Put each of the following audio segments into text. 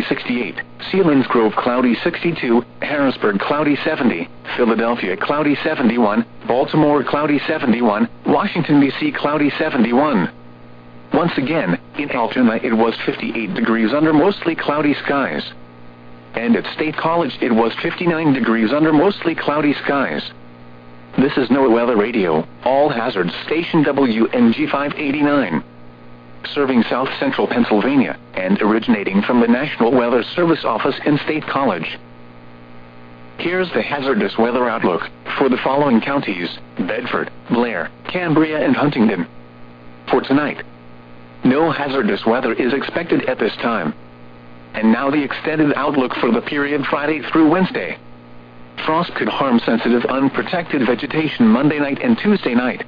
68, Selinsgrove cloudy 62, Harrisburg cloudy 70, Philadelphia cloudy 71, Baltimore cloudy 71, Washington, D.C. cloudy 71. Once again, in Altoona it was 58 degrees under mostly cloudy skies. And at State College it was 59 degrees under mostly cloudy skies. This is NOAA Weather Radio, All Hazards Station WNG 589. Serving South Central Pennsylvania, and originating from the National Weather Service office in State College. Here's the hazardous weather outlook for the following counties: Bedford, Blair, Cambria, and Huntingdon. For tonight, no hazardous weather is expected at this time. And now the extended outlook for the period Friday through Wednesday. Frost could harm sensitive unprotected vegetation Monday night and Tuesday night.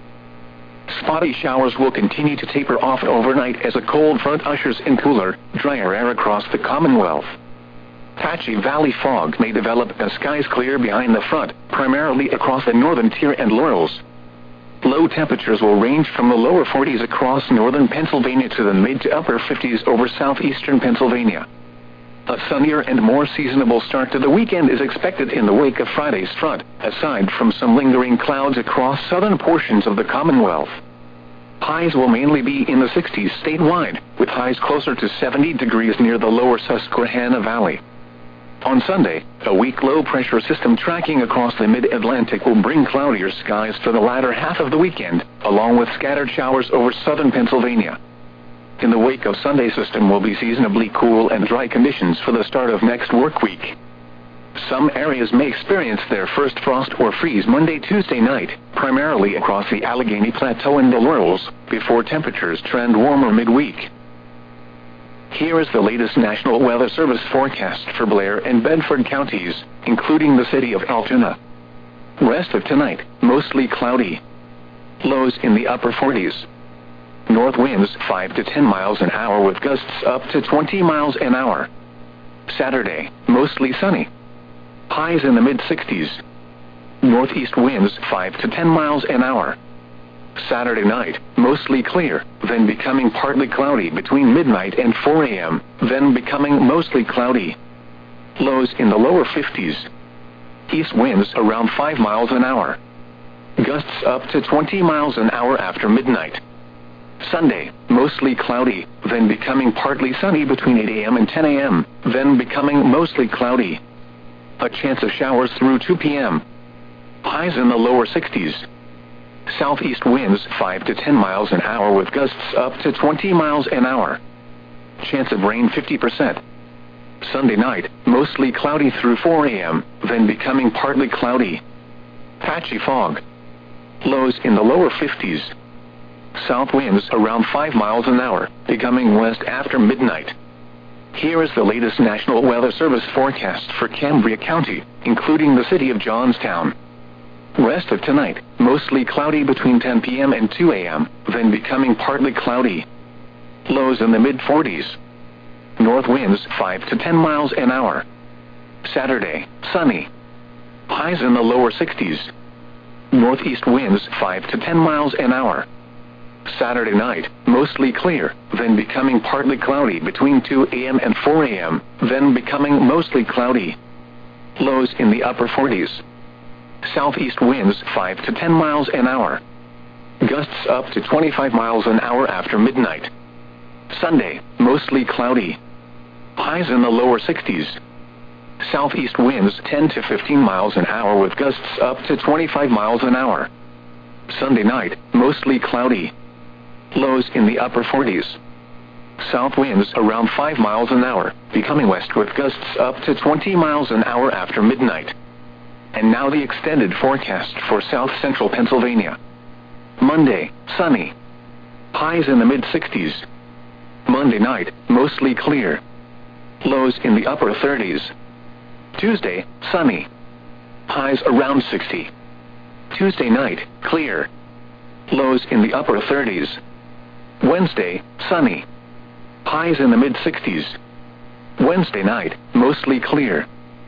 Spotty showers will continue to taper off overnight as a cold front ushers in cooler, drier air across the Commonwealth. Patchy valley fog may develop as skies clear behind the front, primarily across the northern tier and Laurels. Low temperatures will range from the lower 40s across northern Pennsylvania to the mid to upper 50s over southeastern Pennsylvania. A sunnier and more seasonable start to the weekend is expected in the wake of Friday's front, aside from some lingering clouds across southern portions of the Commonwealth. Highs will mainly be in the 60s statewide, with highs closer to 70 degrees near the lower Susquehanna Valley. On Sunday, a weak low-pressure system tracking across the mid-Atlantic will bring cloudier skies for the latter half of the weekend, along with scattered showers over southern Pennsylvania. In the wake of Sunday's system will be seasonably cool and dry conditions for the start of next work week. Some areas may experience their first frost or freeze Monday, Tuesday night, primarily across the Allegheny Plateau and the Laurels, before temperatures trend warmer midweek. Here is the latest National Weather Service forecast for Blair and Bedford counties, including the city of Altoona. Rest of tonight, mostly cloudy. Lows in the upper 40s. North winds 5 to 10 miles an hour with gusts up to 20 miles an hour. Saturday, mostly sunny. Highs in the mid-60s. Northeast winds 5 to 10 miles an hour. Saturday night, mostly clear, then becoming partly cloudy between midnight and 4 a.m., then becoming mostly cloudy. Lows in the lower 50s. East winds around 5 miles an hour. Gusts up to 20 miles an hour after midnight. Sunday, mostly cloudy, then becoming partly sunny between 8 a.m. and 10 a.m., then becoming mostly cloudy. A chance of showers through 2 p.m. Highs in the lower 60s. Southeast winds 5 to 10 miles an hour with gusts up to 20 miles an hour. Chance of rain 50%. Sunday night, mostly cloudy through 4 a.m., then becoming partly cloudy. Patchy fog. Lows in the lower 50s. South winds around 5 miles an hour, becoming west after midnight. Here is the latest National Weather Service forecast for Cambria County, including the city of Johnstown. Rest of tonight, mostly cloudy between 10 p.m. and 2 a.m., then becoming partly cloudy. Lows in the mid-40s. North winds 5 to 10 miles an hour. Saturday, sunny. Highs in the lower 60s. Northeast winds 5 to 10 miles an hour. Saturday night, mostly clear, then becoming partly cloudy between 2 a.m. and 4 a.m., then becoming mostly cloudy. Lows in the upper 40s. Southeast winds 5 to 10 miles an hour. Gusts up to 25 miles an hour after midnight. Sunday, mostly cloudy. Highs in the lower 60s. Southeast winds 10 to 15 miles an hour with gusts up to 25 miles an hour. Sunday night, mostly cloudy. Lows in the upper 40s. South winds around 5 miles an hour, becoming west with gusts up to 20 miles an hour after midnight. And now the extended forecast for south central Pennsylvania. Monday, sunny. Highs in the mid-60s. Monday night, mostly clear. Lows in the upper 30s. Tuesday, sunny. Highs around 60. Tuesday night, clear. Lows in the upper 30s. Wednesday, sunny. Highs in the mid-60s. Wednesday night, mostly clear.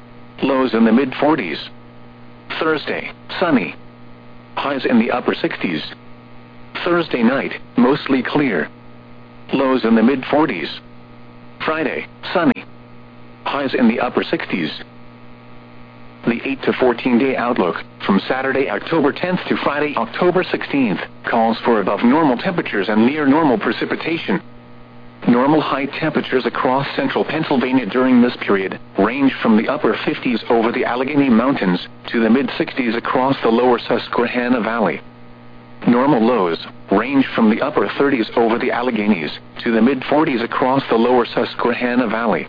Lows in the mid-40s. Thursday, sunny. Highs in the upper 60s. Thursday night, mostly clear. Lows in the mid-40s. Friday, sunny. highs in the upper 60s. The 8 to 14-day outlook, from Saturday, October 10th to Friday, October 16th, calls for above normal temperatures and near normal precipitation. Normal high temperatures across central Pennsylvania during this period range from the upper 50s over the Allegheny Mountains to the mid-60s across the lower Susquehanna Valley. Normal lows range from the upper 30s over the Alleghenies to the mid-40s across the lower Susquehanna Valley.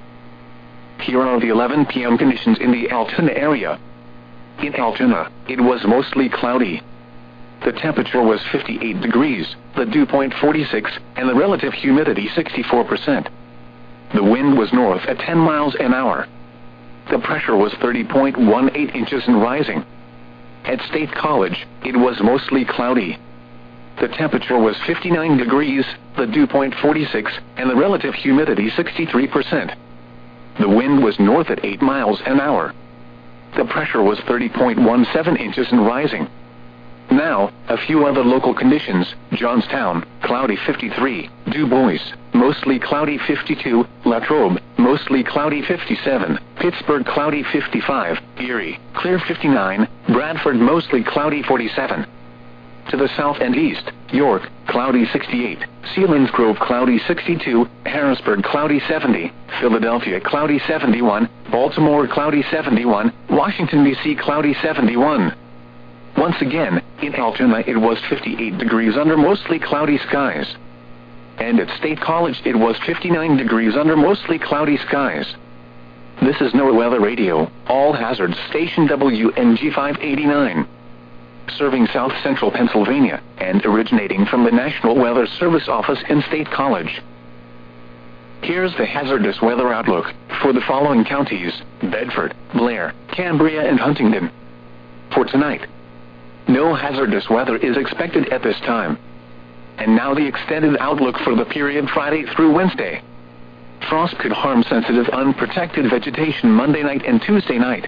Here are the 11 p.m. conditions in the Altoona area. In Altoona, it was mostly cloudy. The temperature was 58 degrees, the dew point 46, and the relative humidity 64%. The wind was north at 10 miles an hour. The pressure was 30.18 inches and rising. At State College, it was mostly cloudy. The temperature was 59 degrees, the dew point 46, and the relative humidity 63%. The wind was north at 8 miles an hour. The pressure was 30.17 inches and rising. Now, a few other local conditions: Johnstown, cloudy 53, Du Bois, mostly cloudy 52, Latrobe, mostly cloudy 57, Pittsburgh cloudy 55, Erie, clear 59, Bradford mostly cloudy 47. To the south and east, York, cloudy 68, Selinsgrove cloudy 62, Harrisburg cloudy 70, Philadelphia cloudy 71, Baltimore cloudy 71, Washington, D.C. cloudy 71. Once again, in Altoona it was 58 degrees under mostly cloudy skies. And at State College it was 59 degrees under mostly cloudy skies. This is NOAA Weather Radio, All Hazards Station WNG 589. Serving south central Pennsylvania, and originating from the National Weather Service office in State College. Here's the hazardous weather outlook for the following counties: Bedford, Blair, Cambria, and Huntingdon. For tonight, no hazardous weather is expected at this time. And now the extended outlook for the period Friday through Wednesday. Frost could harm sensitive unprotected vegetation Monday night and Tuesday night.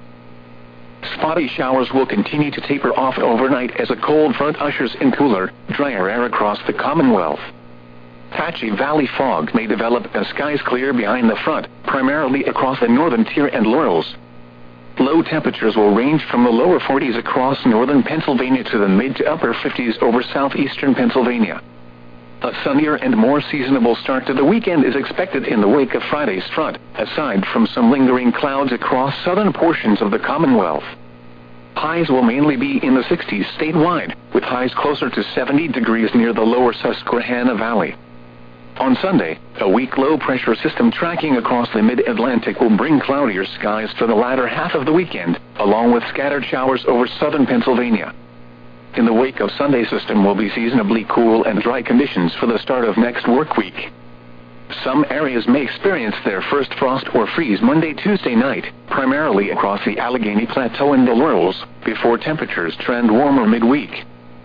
Spotty showers will continue to taper off overnight as a cold front ushers in cooler, drier air across the Commonwealth. Patchy valley fog may develop as skies clear behind the front, primarily across the northern tier and Laurels. Low temperatures will range from the lower 40s across northern Pennsylvania to the mid to upper 50s over southeastern Pennsylvania. A sunnier and more seasonable start to the weekend is expected in the wake of Friday's front, aside from some lingering clouds across southern portions of the Commonwealth. Highs will mainly be in the 60s statewide, with highs closer to 70 degrees near the lower Susquehanna Valley. On Sunday, a weak low-pressure system tracking across the mid-Atlantic will bring cloudier skies for the latter half of the weekend, along with scattered showers over southern Pennsylvania. In the wake of Sunday's system will be seasonably cool and dry conditions for the start of next work week. Some areas may experience their first frost or freeze Monday-Tuesday night, primarily across the Allegheny Plateau and the Laurels, before temperatures trend warmer midweek.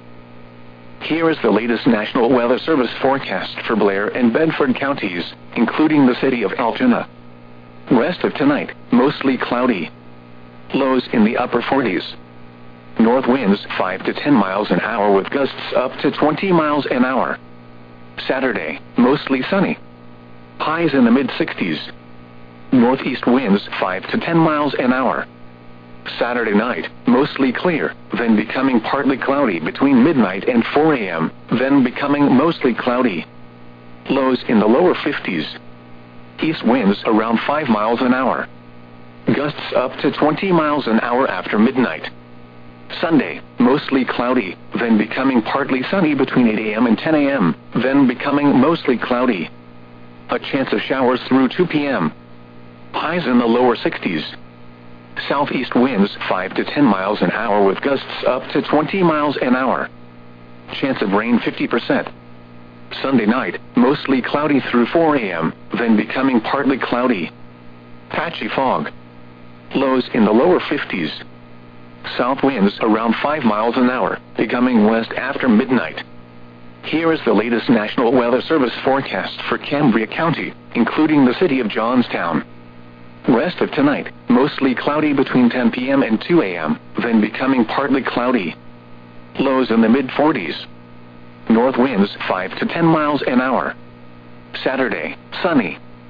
Here is the latest National Weather Service forecast for Blair and Bedford counties, including the city of Altoona. Rest of tonight, mostly cloudy. Lows in the upper 40s. North winds 5 to 10 miles an hour with gusts up to 20 miles an hour. Saturday, mostly sunny. Highs in the mid-60s. Northeast winds 5 to 10 miles an hour. Saturday night, mostly clear, then becoming partly cloudy between midnight and 4 a.m., then becoming mostly cloudy. Lows in the lower 50s. East winds around 5 miles an hour. Gusts up to 20 miles an hour after midnight. Sunday, mostly cloudy, then becoming partly sunny between 8 a.m. and 10 a.m., then becoming mostly cloudy. A chance of showers through 2 p.m. Highs in the lower 60s. Southeast winds 5 to 10 miles an hour with gusts up to 20 miles an hour. Chance of rain 50%. Sunday night, mostly cloudy through 4 a.m., then becoming partly cloudy. Patchy fog. Lows in the lower 50s. South winds around 5 miles an hour, becoming west after midnight. Here is the latest National Weather Service forecast for Cambria County, including the city of Johnstown. Rest of tonight, mostly cloudy between 10 p.m. and 2 a.m., then becoming partly cloudy. Lows in the mid-40s. North winds 5 to 10 miles an hour. Saturday, sunny.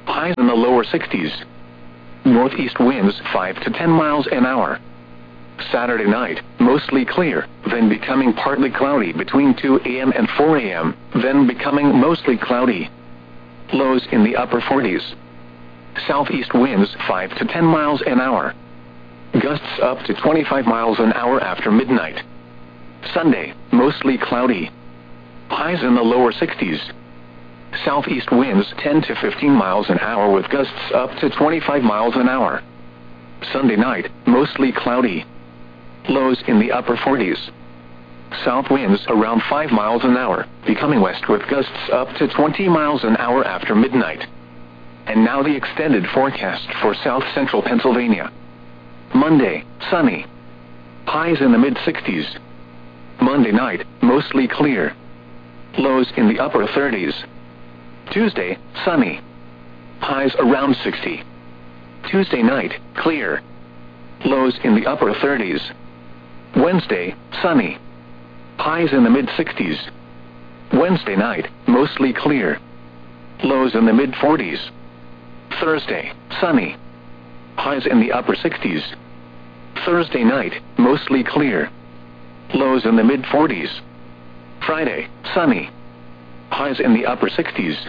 highs in the lower 60s. Northeast winds 5 to 10 miles an hour. Saturday night, mostly clear, then becoming partly cloudy between 2 a.m. and 4 a.m., then becoming mostly cloudy. Lows in the upper 40s. Southeast winds 5 to 10 miles an hour. Gusts up to 25 miles an hour after midnight. Sunday, mostly cloudy. Highs in the lower 60s. Southeast winds 10 to 15 miles an hour with gusts up to 25 miles an hour. Sunday night, mostly cloudy. Lows in the upper 40s. South winds around 5 miles an hour, becoming west with gusts up to 20 miles an hour after midnight. And now the extended forecast for south central Pennsylvania. Monday, sunny. Highs in the mid-60s. Monday night, mostly clear. Lows in the upper 30s. Tuesday, sunny. Highs around 60. Tuesday night, clear. Lows in the upper 30s. Wednesday, sunny. Highs in the mid-60s. Wednesday night, mostly clear. Lows in the mid-40s. Thursday, sunny. Highs in the upper 60s. Thursday night, mostly clear. Lows in the mid-40s. Friday, sunny. Highs in the upper 60s.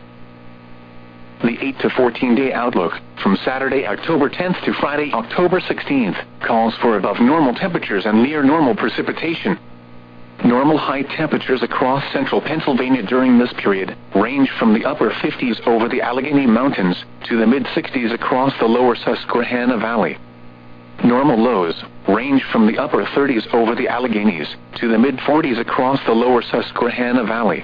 The 8 to 14-day outlook, from Saturday, October 10th to Friday, October 16th, calls for above normal temperatures and near normal precipitation. Normal high temperatures across central Pennsylvania during this period range from the upper 50s over the Allegheny Mountains to the mid-60s across the lower Susquehanna Valley. Normal lows range from the upper 30s over the Alleghenies to the mid-40s across the lower Susquehanna Valley.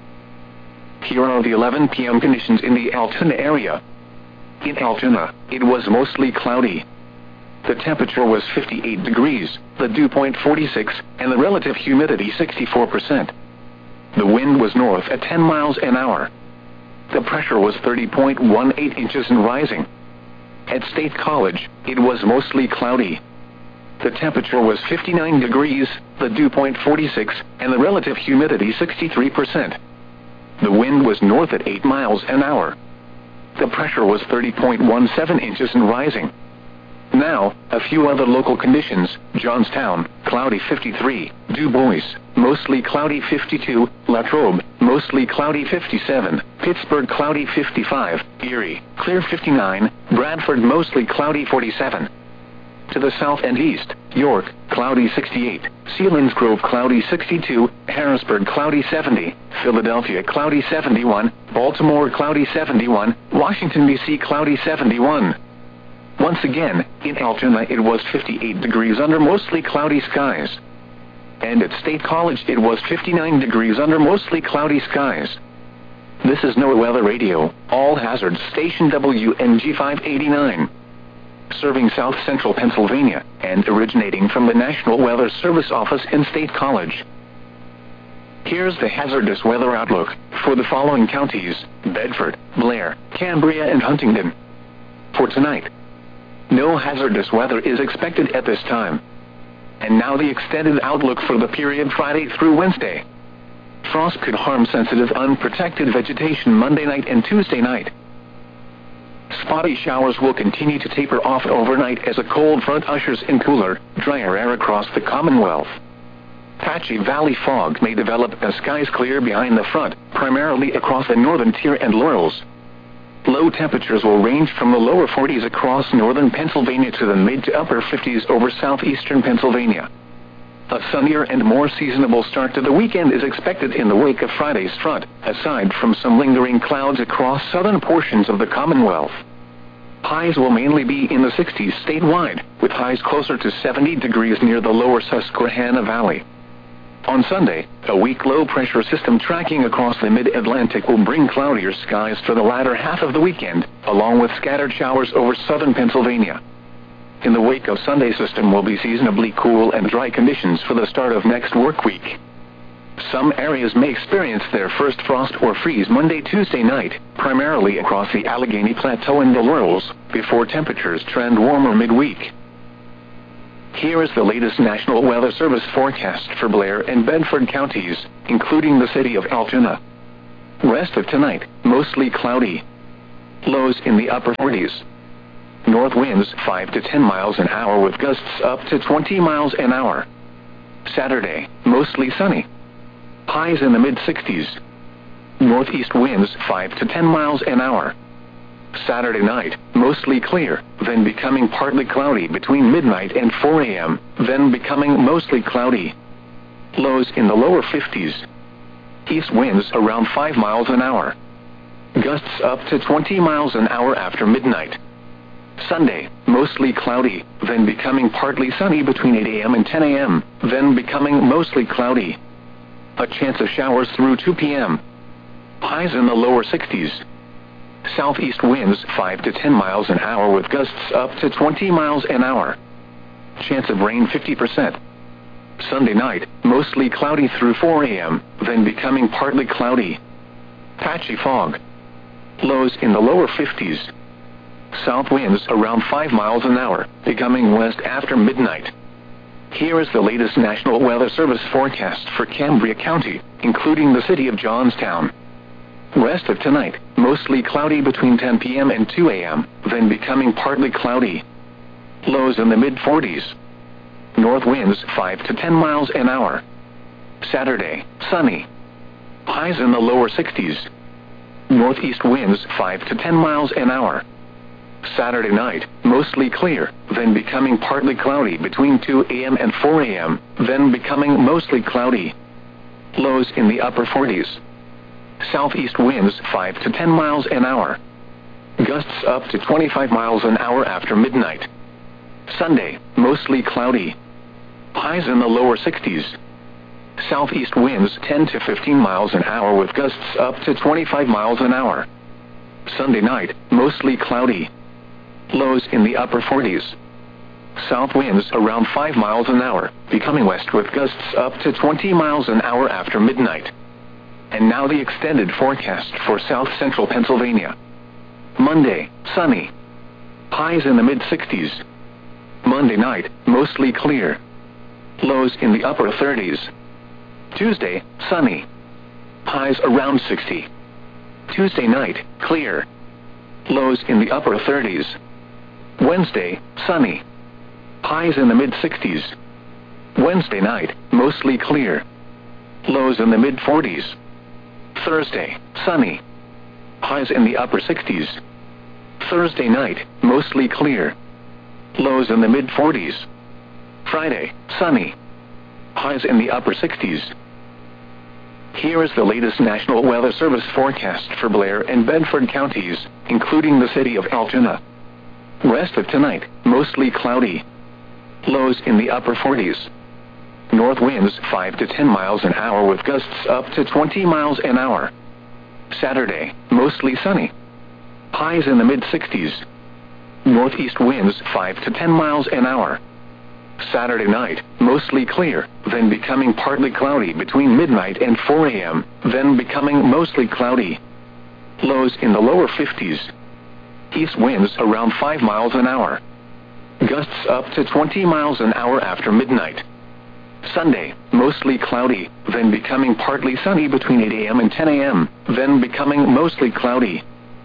Here are the 11 p.m. conditions in the Altoona area. In Altoona, it was mostly cloudy. The temperature was 58 degrees, the dew point 46, and the relative humidity 64%. The wind was north at 10 miles an hour. The pressure was 30.18 inches and rising. At State College, it was mostly cloudy. The temperature was 59 degrees, the dew point 46, and the relative humidity 63%. The wind was north at 8 miles an hour. The pressure was 30.17 inches and rising. Now, a few other local conditions: Johnstown, cloudy 53, Du Bois, mostly cloudy 52, Latrobe, mostly cloudy 57, Pittsburgh, cloudy 55, Erie, clear 59, Bradford, mostly cloudy 47. To the south and east, York, cloudy 68, Selinsgrove, cloudy 62, Harrisburg, cloudy 70, Philadelphia, cloudy 71, Baltimore, cloudy 71, Washington, D.C., cloudy 71. Once again, in Altoona it was 58 degrees under mostly cloudy skies. And at State College it was 59 degrees under mostly cloudy skies. This is NOAA Weather Radio, all hazards station WNG 589. Serving south central Pennsylvania, and originating from the National Weather Service office in State College. Here's the hazardous weather outlook for the following counties: Bedford, Blair, Cambria, and Huntingdon. For tonight, no hazardous weather is expected at this time. And now the extended outlook for the period Friday through Wednesday. Frost could harm sensitive unprotected vegetation Monday night and Tuesday night. Spotty showers will continue to taper off overnight as a cold front ushers in cooler, drier air across the Commonwealth. Patchy valley fog may develop as skies clear behind the front, primarily across the northern tier and Laurels. Low temperatures will range from the lower 40s across northern Pennsylvania to the mid to upper 50s over southeastern Pennsylvania. A sunnier and more seasonable start to the weekend is expected in the wake of Friday's front, aside from some lingering clouds across southern portions of the Commonwealth. Highs will mainly be in the 60s statewide, with highs closer to 70 degrees near the lower Susquehanna Valley. On Sunday, a weak low-pressure system tracking across the mid-Atlantic will bring cloudier skies for the latter half of the weekend, along with scattered showers over southern Pennsylvania. In the wake of Sunday's system will be seasonably cool and dry conditions for the start of next work week. Some areas may experience their first frost or freeze Monday, Tuesday night, primarily across the Allegheny Plateau and the Laurels, before temperatures trend warmer midweek. Here is the latest National Weather Service forecast for Blair and Bedford counties, including the city of Altoona. Rest of tonight, mostly cloudy. Lows in the upper 40s. North winds 5 to 10 miles an hour with gusts up to 20 miles an hour. Saturday, mostly sunny. Highs in the mid-60s. Northeast winds 5 to 10 miles an hour. Saturday night, mostly clear, then becoming partly cloudy between midnight and 4 a.m., then becoming mostly cloudy. Lows in the lower 50s. East winds around 5 miles an hour. Gusts up to 20 miles an hour after midnight. Sunday, mostly cloudy, then becoming partly sunny between 8 a.m. and 10 a.m., then becoming mostly cloudy. A chance of showers through 2 p.m. Highs in the lower 60s. Southeast winds 5 to 10 miles an hour with gusts up to 20 miles an hour. Chance of rain 50%. Sunday night, mostly cloudy through 4 a.m., then becoming partly cloudy. Patchy fog. Lows in the lower 50s. South winds around 5 miles an hour, becoming west after midnight. Here is the latest National Weather Service forecast for Cambria County, including the city of Johnstown. Rest of tonight, mostly cloudy between 10 p.m. and 2 a.m., then becoming partly cloudy. Lows in the mid-40s. North winds 5 to 10 miles an hour. Saturday, sunny. Highs in the lower 60s. Northeast winds 5 to 10 miles an hour. Saturday night, mostly clear, then becoming partly cloudy between 2 a.m. and 4 a.m., then becoming mostly cloudy. Lows in the upper 40s. Southeast winds 5 to 10 miles an hour. Gusts up to 25 miles an hour after midnight. Sunday, mostly cloudy. Highs in the lower 60s. Southeast winds 10 to 15 miles an hour with gusts up to 25 miles an hour. Sunday night, mostly cloudy. Lows in the upper 40s. South winds around 5 miles an hour, becoming west with gusts up to 20 miles an hour after midnight. And now the extended forecast for south central Pennsylvania. Monday, sunny. Highs in the mid-60s. Monday night, mostly clear. Lows in the upper 30s. Tuesday, sunny. Highs around 60. Tuesday night, clear. Lows in the upper 30s. Wednesday, sunny. Highs in the mid-60s. Wednesday night, mostly clear. Lows in the mid-40s. Thursday, sunny. Highs in the upper 60s. Thursday night, mostly clear. Lows in the mid-40s. Friday, sunny. Highs in the upper 60s. Here is the latest National Weather Service forecast for Blair and Bedford counties, including the city of Altoona. Rest of tonight, mostly cloudy. Lows in the upper 40s. North winds 5 to 10 miles an hour with gusts up to 20 miles an hour. Saturday, mostly sunny. Highs in the mid-60s. Northeast winds 5 to 10 miles an hour. Saturday night, mostly clear, then becoming partly cloudy between midnight and 4 a.m., then becoming mostly cloudy. Lows in the lower 50s. East winds around 5 miles an hour. Gusts up to 20 miles an hour after midnight. Sunday, mostly cloudy, then becoming partly sunny between 8 a.m. and 10 a.m., then becoming mostly cloudy.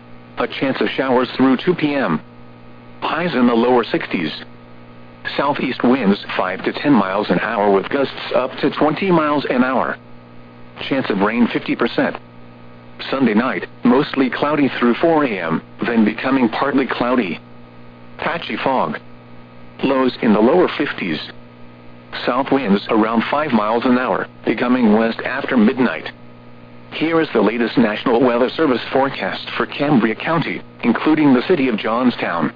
A chance of showers through 2 p.m. Highs in the lower 60s. Southeast winds 5 to 10 miles an hour with gusts up to 20 miles an hour. Chance of rain 50%. Sunday night, mostly cloudy through 4 a.m., then becoming partly cloudy. Patchy fog. Lows in the lower 50s. South winds around 5 miles an hour, becoming west after midnight. Here is the latest National Weather Service forecast for Cambria County, including the city of Johnstown.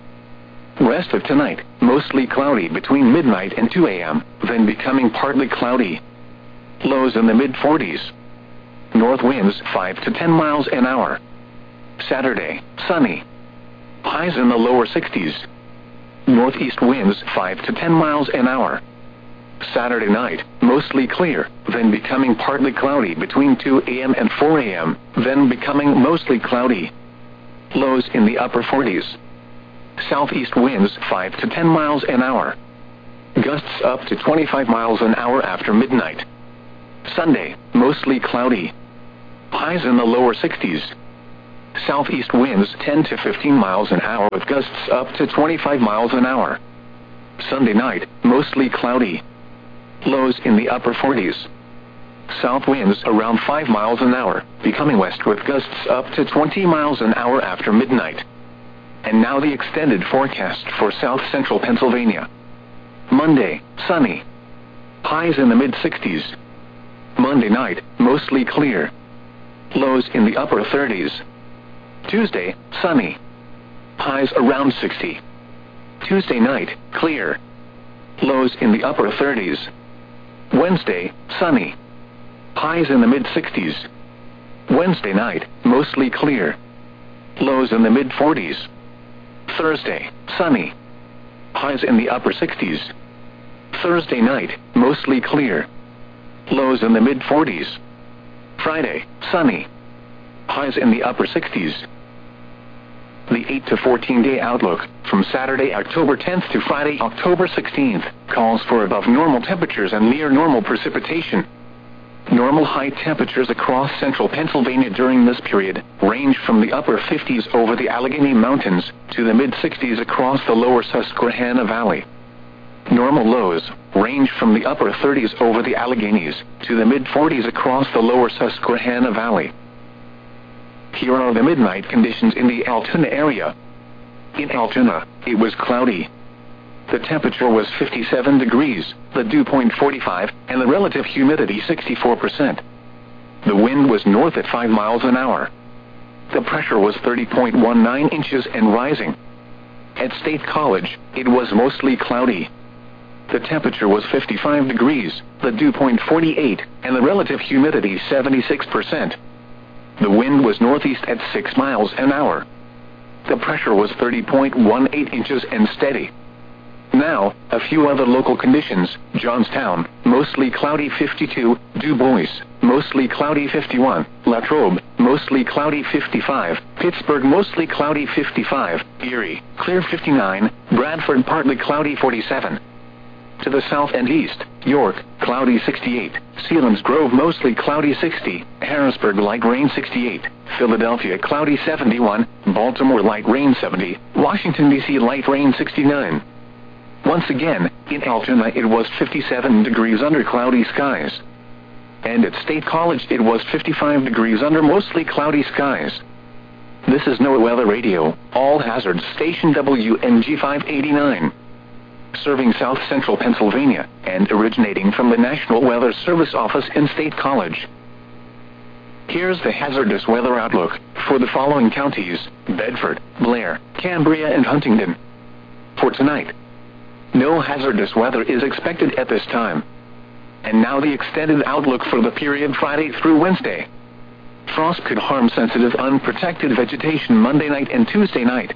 Rest of tonight, mostly cloudy between midnight and 2 a.m., then becoming partly cloudy. Lows in the mid-40s. North winds 5 to 10 miles an hour. Saturday, sunny. Highs in the lower 60s. Northeast winds 5 to 10 miles an hour. Saturday night, mostly clear, then becoming partly cloudy between 2 a.m. and 4 a.m., then becoming mostly cloudy. Lows in the upper 40s. Southeast winds 5 to 10 miles an hour. Gusts up to 25 miles an hour after midnight. Sunday, mostly cloudy. Highs in the lower 60s. Southeast winds 10 to 15 miles an hour with gusts up to 25 miles an hour. Sunday night, mostly cloudy. Lows in the upper 40s. South winds around 5 miles an hour, becoming west with gusts up to 20 miles an hour after midnight. And now the extended forecast for south central Pennsylvania. Monday, sunny. Highs in the mid-60s. Monday night, mostly clear. Lows in the upper 30s. Tuesday, sunny. Highs around 60. Tuesday night, clear. Lows in the upper 30s. Wednesday, sunny. Highs in the mid-60s. Wednesday night, mostly clear. Lows in the mid-40s. Thursday, sunny. Highs in the upper 60s. Thursday night, mostly clear. Lows in the mid-40s. Friday, sunny. Highs in the upper 60s. The 8 to 14-day outlook, from Saturday, October 10th to Friday, October 16th, calls for above normal temperatures and near normal precipitation. Normal high temperatures across central Pennsylvania during this period range from the upper 50s over the Allegheny Mountains to the mid-60s across the lower Susquehanna Valley. Normal lows range from the upper 30s over the Alleghenies to the mid-40s across the lower Susquehanna Valley. Here are the midnight conditions in the Altoona area. In Altoona, it was cloudy. The temperature was 57 degrees, the dew point 45, and the relative humidity 64%. The wind was north at 5 miles an hour. The pressure was 30.19 inches and rising. At State College, it was mostly cloudy. The temperature was 55 degrees, the dew point 48, and the relative humidity 76%. The wind was northeast at 6 miles an hour. The pressure was 30.18 inches and steady. Now, a few other local conditions. Johnstown, mostly cloudy 52, Du Bois, mostly cloudy 51, Latrobe, mostly cloudy 55, Pittsburgh, mostly cloudy 55, Erie, clear 59, Bradford, partly cloudy 47. To the south and east, York, cloudy 68, Selinsgrove, mostly cloudy 60, Harrisburg, light rain 68, Philadelphia, cloudy 71, Baltimore, light rain 70, Washington, D.C., light rain 69. Once again, in Altoona it was 57 degrees under cloudy skies. And at State College it was 55 degrees under mostly cloudy skies. This is NOAA Weather Radio, all hazards station WNG 589. Serving south central Pennsylvania, and originating from the National Weather Service office in State College. Here's the hazardous weather outlook for the following counties: Bedford, Blair, Cambria, and Huntingdon. For tonight, no hazardous weather is expected at this time. And now the extended outlook for the period Friday through Wednesday. Frost could harm sensitive unprotected vegetation Monday night and Tuesday night.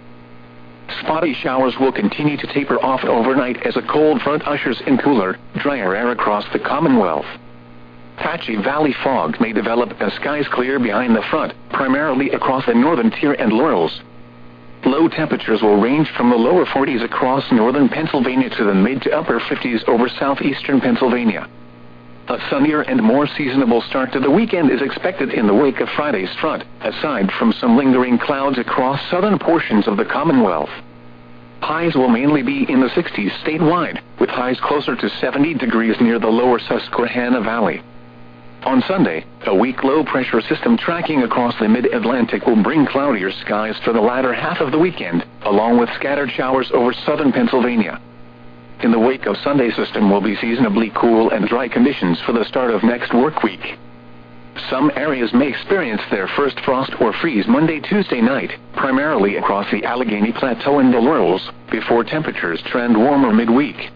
Spotty showers will continue to taper off overnight as a cold front ushers in cooler, drier air across the Commonwealth. Patchy valley fog may develop as skies clear behind the front, primarily across the northern tier and Laurels. Low temperatures will range from the lower 40s across northern Pennsylvania to the mid to upper 50s over southeastern Pennsylvania. A sunnier and more seasonable start to the weekend is expected in the wake of Friday's front, aside from some lingering clouds across southern portions of the Commonwealth. Highs will mainly be in the 60s statewide, with highs closer to 70 degrees near the lower Susquehanna Valley. On Sunday, a weak low-pressure system tracking across the mid-Atlantic will bring cloudier skies for the latter half of the weekend, along with scattered showers over southern Pennsylvania. In the wake of Sunday's system will be seasonably cool and dry conditions for the start of next work week. Some areas may experience their first frost or freeze Monday, Tuesday night, primarily across the Allegheny Plateau and the Laurels, before temperatures trend warmer midweek.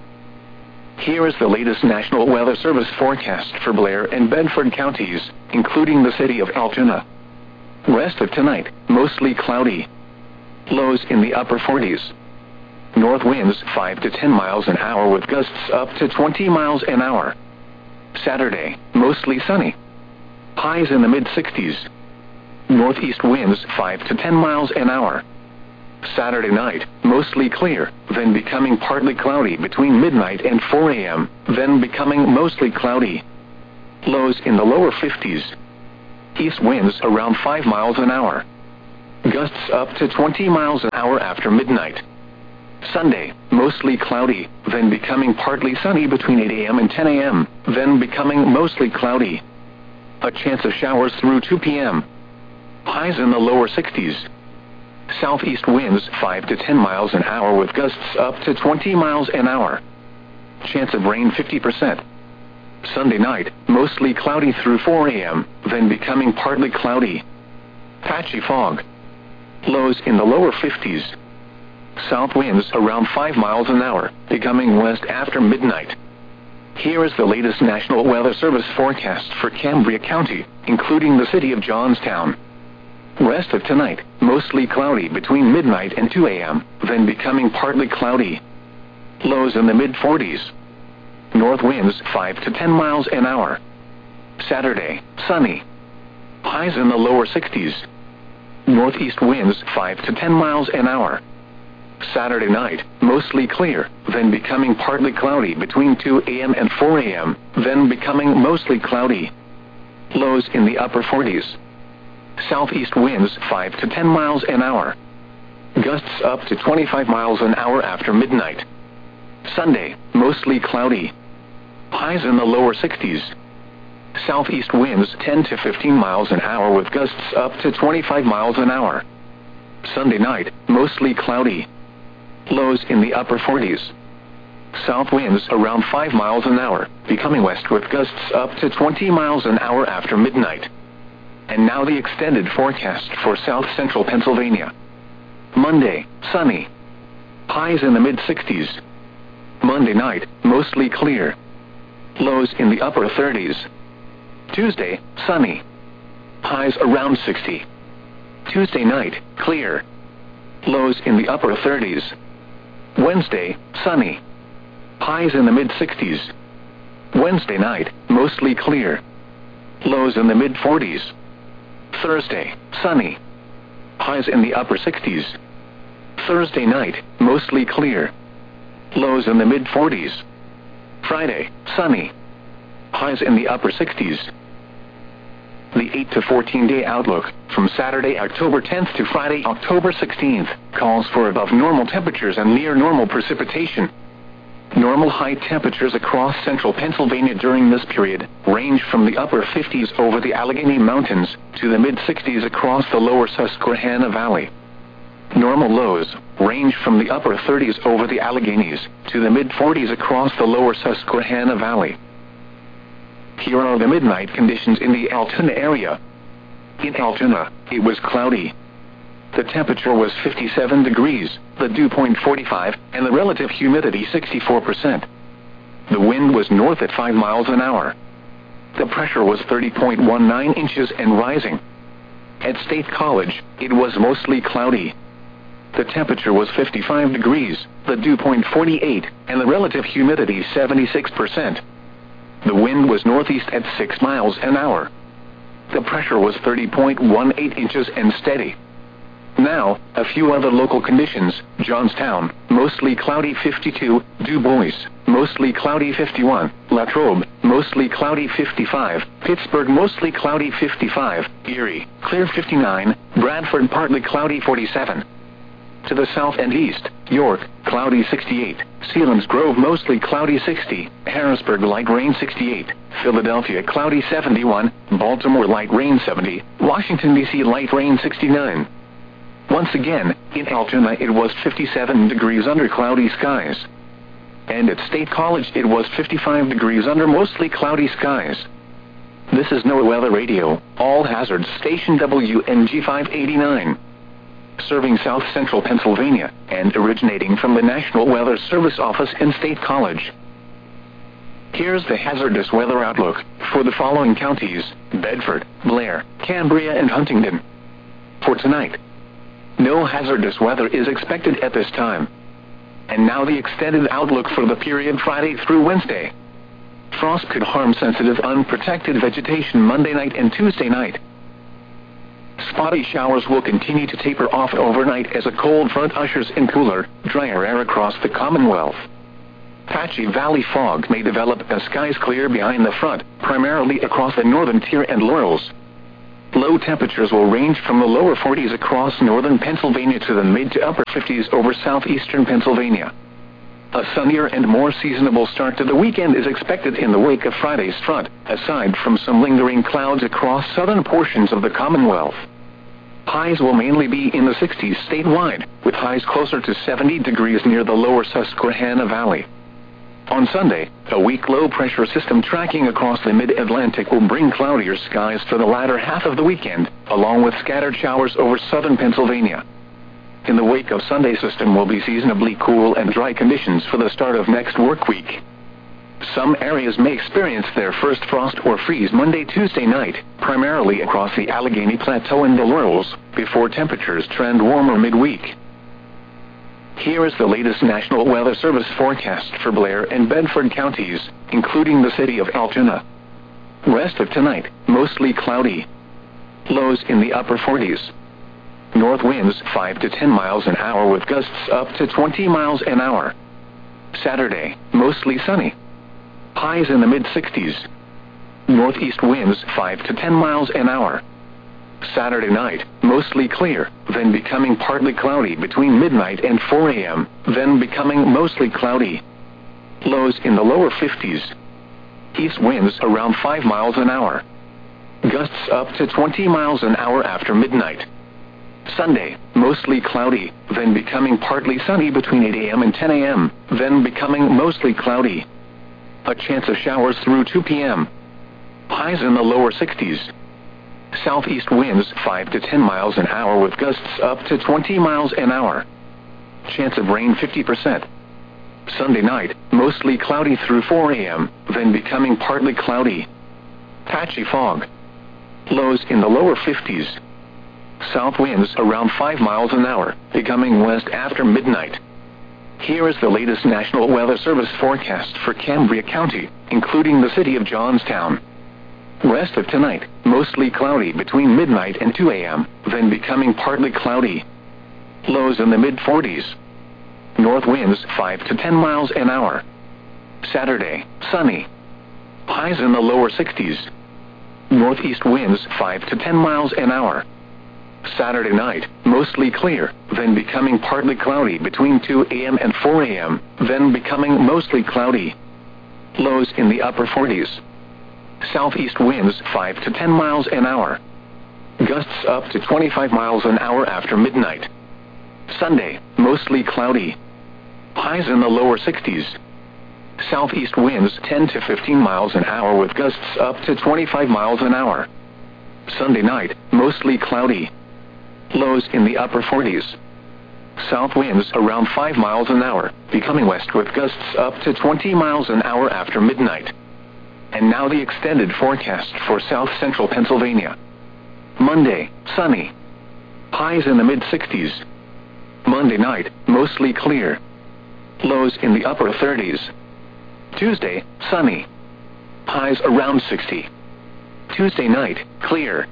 Here is the latest National Weather Service forecast for Blair and Bedford counties, including the city of Altoona. Rest of tonight, mostly cloudy. Lows in the upper 40s. North winds 5 to 10 miles an hour with gusts up to 20 miles an hour. Saturday, mostly sunny. Highs in the mid-60s. Northeast winds 5 to 10 miles an hour. Saturday night, mostly clear, then becoming partly cloudy between midnight and 4 a.m., then becoming mostly cloudy. Lows in the lower 50s. East winds around 5 miles an hour. Gusts up to 20 miles an hour after midnight. Sunday, mostly cloudy, then becoming partly sunny between 8 a.m. and 10 a.m., then becoming mostly cloudy. A chance of showers through 2 p.m. Highs in the lower 60s. Southeast winds 5 to 10 miles an hour with gusts up to 20 miles an hour. Chance of rain 50%. Sunday night, mostly cloudy through 4 a.m., then becoming partly cloudy. Patchy fog. Lows in the lower 50s. South winds around 5 miles an hour, becoming west after midnight. Here is the latest National Weather Service forecast for Cambria County, including the city of Johnstown. Rest of tonight, mostly cloudy between midnight and 2 a.m., then becoming partly cloudy. Lows in the mid-40s. North winds 5 to 10 miles an hour. Saturday, sunny. Highs in the lower 60s. Northeast winds 5 to 10 miles an hour. Saturday night, mostly clear, then becoming partly cloudy between 2 a.m. and 4 a.m., then becoming mostly cloudy. Lows in the upper 40s. Southeast winds 5 to 10 miles an hour. Gusts up to 25 miles an hour after midnight. Sunday, mostly cloudy. Highs in the lower 60s. Southeast winds 10 to 15 miles an hour with gusts up to 25 miles an hour. Sunday night, mostly cloudy. Lows in the upper 40s. South winds around 5 miles an hour, becoming west with gusts up to 20 miles an hour after midnight. And now the extended forecast for south central Pennsylvania. Monday, sunny. Highs in the mid-60s. Monday night, mostly clear. Lows in the upper 30s. Tuesday, sunny. Highs around 60. Tuesday night, clear. Lows in the upper 30s. Wednesday, sunny. Highs in the mid-60s. Wednesday night, mostly clear. Lows in the mid-40s. Thursday, sunny. Highs in the upper 60s. Thursday night, mostly clear. Lows in the mid-40s. Friday, sunny. Highs in the upper 60s. The 8 to 14-day outlook, from Saturday, October 10th to Friday, October 16th, calls for above normal temperatures and near normal precipitation. Normal high temperatures across central Pennsylvania during this period range from the upper 50s over the Allegheny Mountains to the mid-60s across the lower Susquehanna Valley. Normal lows range from the upper 30s over the Alleghenies to the mid-40s across the lower Susquehanna Valley. Here are the midnight conditions in the Altoona area. In Altoona, it was cloudy. The temperature was 57 degrees, the dew point 45, and the relative humidity 64%. The wind was north at 5 miles an hour. The pressure was 30.19 inches and rising. At State College, it was mostly cloudy. The temperature was 55 degrees, the dew point 48, and the relative humidity 76%. The wind was northeast at 6 miles an hour. The pressure was 30.18 inches and steady. Now, a few other local conditions. Johnstown, mostly cloudy 52, Du Bois, mostly cloudy 51, Latrobe, mostly cloudy 55, Pittsburgh, mostly cloudy 55, Erie, clear 59, Bradford, partly cloudy 47. To the south and east, York, cloudy 68, Selinsgrove, mostly cloudy 60, Harrisburg, light rain 68, Philadelphia, cloudy 71, Baltimore, light rain 70, Washington, D.C., light rain 69. Once again, in Altoona it was 57 degrees under cloudy skies. And at State College it was 55 degrees under mostly cloudy skies. This is NOAA Weather Radio, all hazards station WNG 589. Serving south central Pennsylvania, and originating from the National Weather Service office in State College. Here's the hazardous weather outlook for the following counties: Bedford, Blair, Cambria, and Huntingdon. For tonight, no hazardous weather is expected at this time. And now the extended outlook for the period Friday through Wednesday. Frost could harm sensitive unprotected vegetation Monday night and Tuesday night. Spotty showers will continue to taper off overnight as a cold front ushers in cooler, drier air across the Commonwealth. Patchy valley fog may develop as skies clear behind the front, primarily across the northern tier and Laurels. Low temperatures will range from the lower 40s across northern Pennsylvania to the mid to upper 50s over southeastern Pennsylvania. A sunnier and more seasonable start to the weekend is expected in the wake of Friday's front, aside from some lingering clouds across southern portions of the Commonwealth. Highs will mainly be in the 60s statewide, with highs closer to 70 degrees near the lower Susquehanna Valley. On Sunday, a weak low-pressure system tracking across the mid-Atlantic will bring cloudier skies for the latter half of the weekend, along with scattered showers over southern Pennsylvania. In the wake of Sunday's system will be seasonably cool and dry conditions for the start of next work week. Some areas may experience their first frost or freeze Monday-Tuesday night, primarily across the Allegheny Plateau and the Laurels, before temperatures trend warmer midweek. Here is the latest National Weather Service forecast for Blair and Bedford counties, including the city of Altoona. Rest of tonight, mostly cloudy. Lows in the upper 40s. North winds 5 to 10 miles an hour with gusts up to 20 miles an hour. Saturday, mostly sunny. Highs in the mid-60s. Northeast winds 5 to 10 miles an hour. Saturday night, mostly clear, then becoming partly cloudy between midnight and 4 a.m., then becoming mostly cloudy. Lows in the lower 50s. East winds around 5 miles an hour. Gusts up to 20 miles an hour after midnight. Sunday, mostly cloudy, then becoming partly sunny between 8 a.m. and 10 a.m., then becoming mostly cloudy. A chance of showers through 2 p.m. Highs in the lower 60s. Southeast winds 5 to 10 miles an hour with gusts up to 20 miles an hour. Chance of rain 50%. Sunday night, mostly cloudy through 4 a.m., then becoming partly cloudy. Patchy fog. Lows in the lower 50s. South winds around 5 miles an hour, becoming west after midnight. Here is the latest National Weather Service forecast for Cambria County, including the city of Johnstown. Rest of tonight, mostly cloudy between midnight and 2 a.m., then becoming partly cloudy. Lows in the mid-40s. North winds 5 to 10 miles an hour. Saturday, sunny. Highs in the lower 60s. Northeast winds 5 to 10 miles an hour. Saturday night, mostly clear, then becoming partly cloudy between 2 a.m. and 4 a.m., then becoming mostly cloudy. Lows in the upper 40s. Southeast winds 5 to 10 miles an hour. Gusts up to 25 miles an hour after midnight. Sunday, mostly cloudy. Highs in the lower 60s. Southeast winds 10 to 15 miles an hour with gusts up to 25 miles an hour. Sunday night, mostly cloudy. Lows in the upper 40s. South winds around 5 miles an hour, becoming west with gusts up to 20 miles an hour after midnight. And now the extended forecast for south central Pennsylvania. Monday, sunny. Highs in the mid-60s. Monday night, mostly clear. Lows in the upper 30s. Tuesday, sunny. Highs around 60. Tuesday night, clear.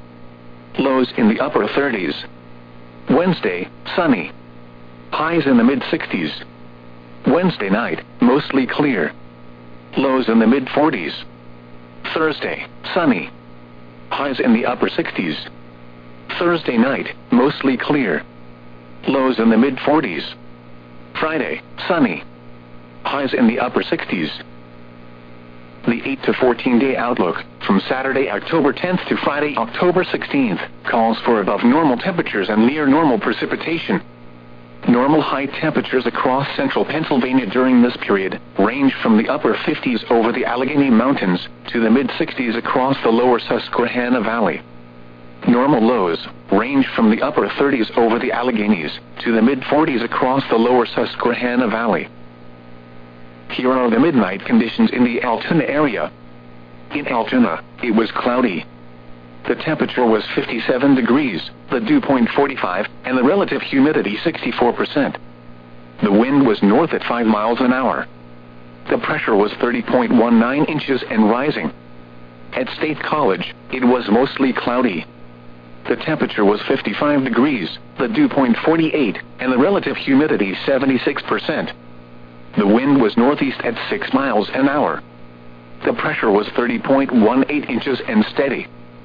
Lows in the upper 30s. Wednesday, sunny. Highs in the mid-60s. Wednesday night, mostly clear. Lows in the mid-40s. Thursday, sunny. Highs in the upper 60s. Thursday night, mostly clear. Lows in the mid-40s. Friday, sunny. Highs in the upper 60s. The 8 to 14-day outlook, from Saturday, October 10th to Friday, October 16th, calls for above normal temperatures and near normal precipitation. Normal high temperatures across central Pennsylvania during this period range from the upper 50s over the Allegheny Mountains to the mid-60s across the lower Susquehanna Valley. Normal lows range from the upper 30s over the Alleghenies to the mid-40s across the lower Susquehanna Valley. Here are the midnight conditions in the Altoona area. In Altoona, it was cloudy. The temperature was 57 degrees, the dew point 45, and the relative humidity 64%. The wind was north at 5 miles an hour. The pressure was 30.19 inches and rising. At State College, it was mostly cloudy. The temperature was 55 degrees, the dew point 48, and the relative humidity 76%. The wind was northeast at 6 miles an hour. The pressure was 30.18 inches and steady.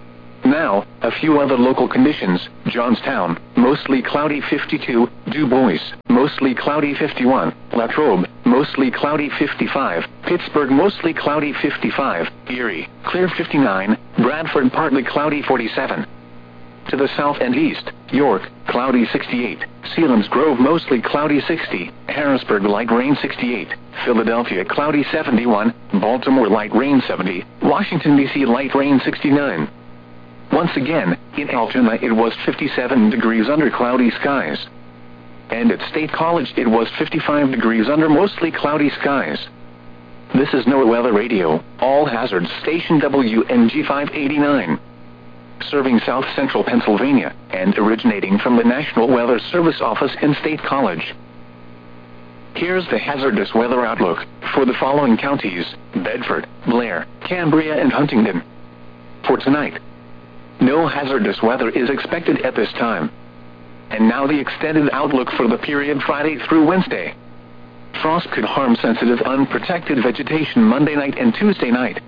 Now, a few other local conditions. Johnstown, mostly cloudy 52, Du Bois, mostly cloudy 51, Latrobe, mostly cloudy 55, Pittsburgh mostly cloudy 55, Erie, clear 59, Bradford partly cloudy 47. To the south and east, York, cloudy 68, Selinsgrove mostly cloudy 60, Harrisburg light rain 68, Philadelphia cloudy 71, Baltimore light rain 70, Washington, D.C. light rain 69. Once again, in Altoona it was 57 degrees under cloudy skies. And at State College it was 55 degrees under mostly cloudy skies. This is NOAA Weather Radio, all hazards station WNG 589. Serving South Central Pennsylvania, and originating from the National Weather Service office in State College. Here's the hazardous weather outlook for the following counties: Bedford, Blair, Cambria, and Huntingdon. For tonight, no hazardous weather is expected at this time. And now the extended outlook for the period Friday through Wednesday. Frost could harm sensitive unprotected vegetation Monday night and Tuesday night.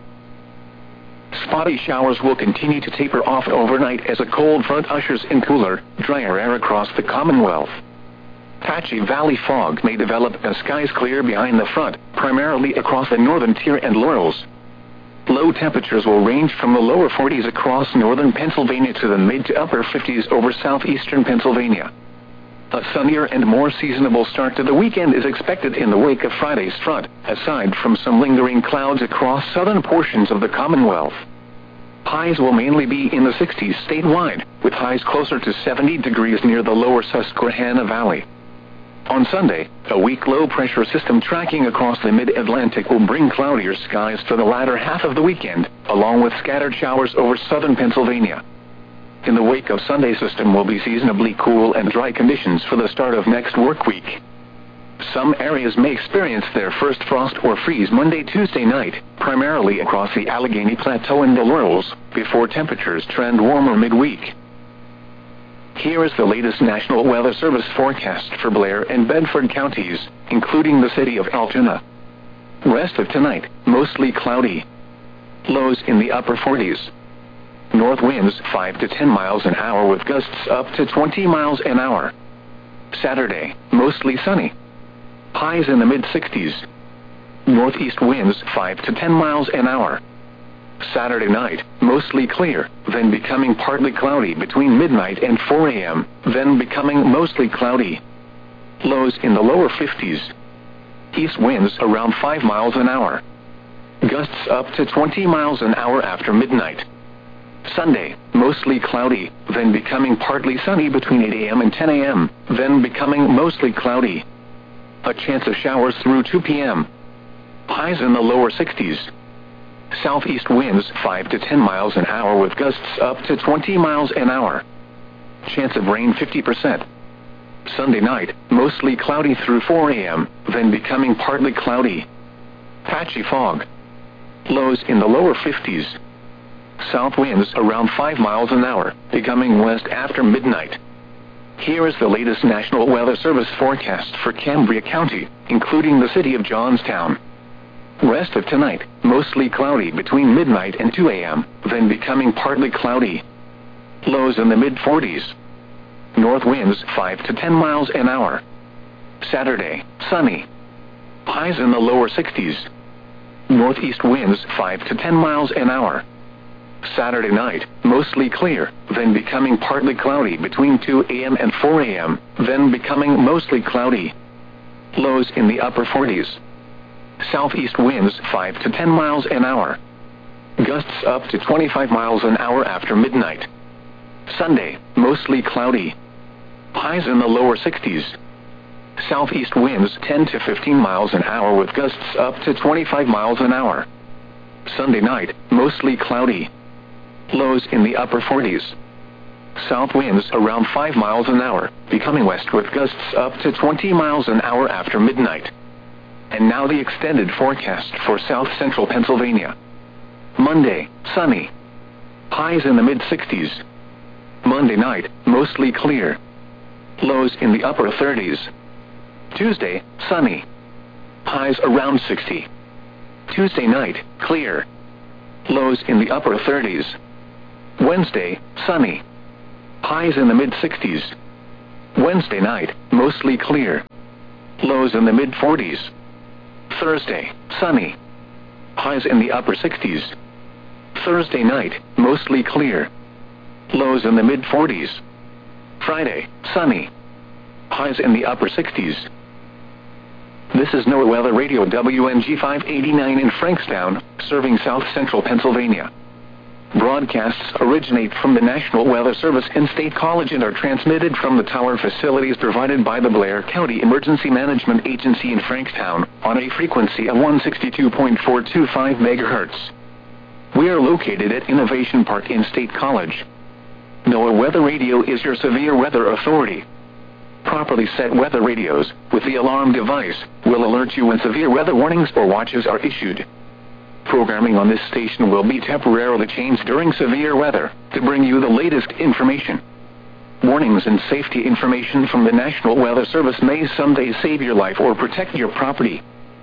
Spotty showers will continue to taper off overnight as a cold front ushers in cooler, drier air across the Commonwealth. Patchy valley fog may develop as skies clear behind the front, primarily across the northern tier and Laurels. Low temperatures will range from the lower 40s across northern Pennsylvania to the mid to upper 50s over southeastern Pennsylvania. A sunnier and more seasonable start to the weekend is expected in the wake of Friday's front, aside from some lingering clouds across southern portions of the Commonwealth. Highs will mainly be in the 60s statewide, with highs closer to 70 degrees near the lower Susquehanna Valley. On Sunday, a weak low-pressure system tracking across the mid-Atlantic will bring cloudier skies to the latter half of the weekend, along with scattered showers over southern Pennsylvania. In the wake of Sunday's system will be seasonably cool and dry conditions for the start of next work week. Some areas may experience their first frost or freeze Monday, Tuesday night, primarily across the Allegheny Plateau and the Laurels, before temperatures trend warmer midweek. Here is the latest National Weather Service forecast for Blair and Bedford counties, including the city of Altoona. Rest of tonight, mostly cloudy. Lows in the upper 40s. North winds 5 to 10 miles an hour with gusts up to 20 miles an hour. Saturday, mostly sunny. Highs in the mid-60s. Northeast winds 5 to 10 miles an hour. Saturday night, mostly clear, then becoming partly cloudy between midnight and 4 a.m., then becoming mostly cloudy. Lows in the lower 50s. East winds around 5 miles an hour. Gusts up to 20 miles an hour after midnight. Sunday, mostly cloudy, then becoming partly sunny between 8 a.m. and 10 a.m., then becoming mostly cloudy. A chance of showers through 2 p.m. Highs in the lower 60s. Southeast winds 5 to 10 miles an hour with gusts up to 20 miles an hour. Chance of rain 50%. Sunday night, mostly cloudy through 4 a.m., then becoming partly cloudy. Patchy fog. Lows in the lower 50s. South winds around 5 miles an hour, becoming west after midnight. Here is the latest National Weather Service forecast for Cambria County, including the city of Johnstown. Rest of tonight, mostly cloudy between midnight and 2 a.m., then becoming partly cloudy. Lows in the mid-40s. North winds 5 to 10 miles an hour. Saturday, sunny. Highs in the lower 60s. Northeast winds 5 to 10 miles an hour. Saturday night, mostly clear, then becoming partly cloudy between 2 a.m. and 4 a.m., then becoming mostly cloudy. Lows in the upper 40s. Southeast winds 5 to 10 miles an hour. Gusts up to 25 miles an hour after midnight. Sunday, mostly cloudy. Highs in the lower 60s. Southeast winds 10 to 15 miles an hour with gusts up to 25 miles an hour. Sunday night, mostly cloudy. Lows in the upper 40s. South winds around 5 miles an hour, becoming west with gusts up to 20 miles an hour after midnight. And now the extended forecast for south central Pennsylvania. Monday, sunny. Highs in the mid-60s. Monday night, mostly clear. Lows in the upper 30s. Tuesday, sunny. Highs around 60. Tuesday night, clear. Lows in the upper 30s. Wednesday, sunny. Highs in the mid-60s. Wednesday night, mostly clear. Lows in the mid-40s. Thursday, sunny. Highs in the upper 60s. Thursday night, mostly clear. Lows in the mid-40s. Friday, sunny. Highs in the upper 60s. This is NOAA Weather Radio WNG 589 in Frankstown, serving South Central Pennsylvania. Broadcasts originate from the National Weather Service in State College and are transmitted from the tower facilities provided by the Blair County Emergency Management Agency in Frankstown, on a frequency of 162.425 MHz. We are located at Innovation Park in State College. NOAA Weather Radio is your severe weather authority. Properly set weather radios, with the alarm device, will alert you when severe weather warnings or watches are issued. Programming on this station will be temporarily changed during severe weather, to bring you the latest information. Warnings and safety information from the National Weather Service may someday save your life or protect your property.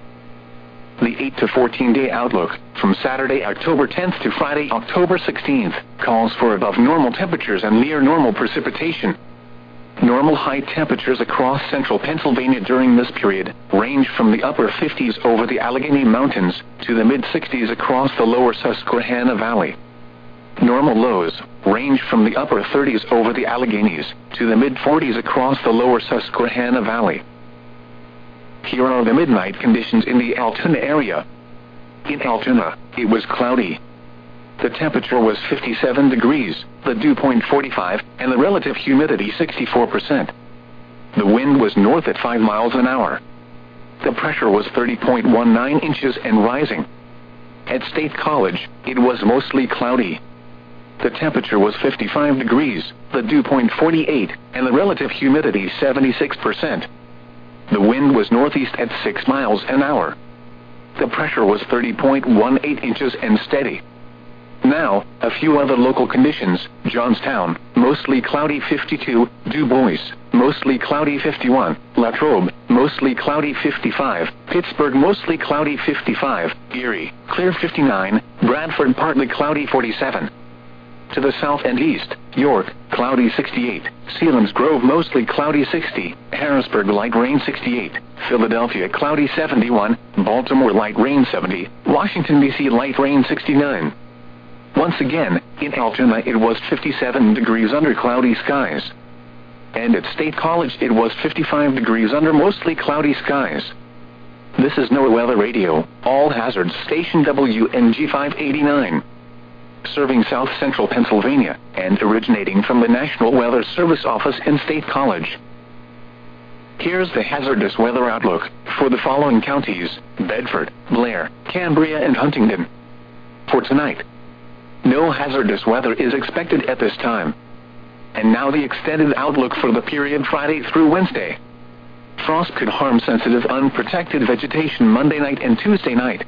The 8 to 14-day outlook, from Saturday, October 10th to Friday, October 16th, calls for above normal temperatures and near normal precipitation. Normal high temperatures across central Pennsylvania during this period range from the upper 50s over the Allegheny Mountains to the mid-60s across the lower Susquehanna Valley. Normal lows range from the upper 30s over the Alleghenies to the mid-40s across the lower Susquehanna Valley. Here are the midnight conditions in the Altoona area. In Altoona, it was cloudy. The temperature was 57 degrees, the dew point 45, and the relative humidity 64%. The wind was north at 5 miles an hour. The pressure was 30.19 inches and rising. At State College, it was mostly cloudy. The temperature was 55 degrees, the dew point 48, and the relative humidity 76%. The wind was northeast at 6 miles an hour. The pressure was 30.18 inches and steady. Now, a few other local conditions. Johnstown, mostly cloudy 52, Du Bois, mostly cloudy 51, Latrobe, mostly cloudy 55, Pittsburgh, mostly cloudy 55, Erie, clear 59, Bradford, partly cloudy 47. To the south and east, York, cloudy 68, Selinsgrove, mostly cloudy 60, Harrisburg, light rain 68, Philadelphia, cloudy 71, Baltimore, light rain 70, Washington, D.C., light rain 69. Once again, in Altoona it was 57 degrees under cloudy skies. And at State College it was 55 degrees under mostly cloudy skies. This is NOAA Weather Radio, all hazards station WNG 589. Serving South Central Pennsylvania, and originating from the National Weather Service office in State College. Here's the hazardous weather outlook for the following counties: Bedford, Blair, Cambria, and Huntingdon. For tonight, no hazardous weather is expected at this time. And now the extended outlook for the period Friday through Wednesday. Frost could harm sensitive unprotected vegetation Monday night and Tuesday night.